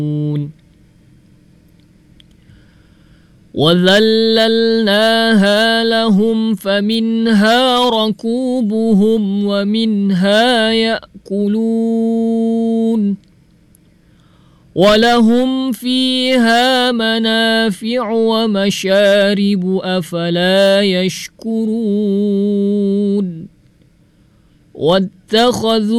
وذللناها لهم فمنها ركوبهم ومنها يأكلون ولهم فيها منافع ومشارب أفلا يشكرون واتخذوا